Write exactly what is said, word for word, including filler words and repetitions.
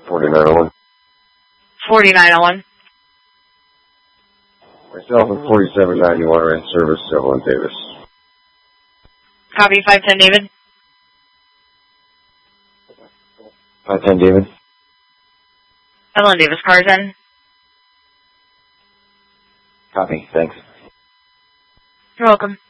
forty-nine oh one. forty-nine oh one. Myself and forty-seven ninety-one are in service, Evelyn Davis. Copy, five ten David. five ten David. Evelyn Davis, cars in. Copy, thanks. You're welcome.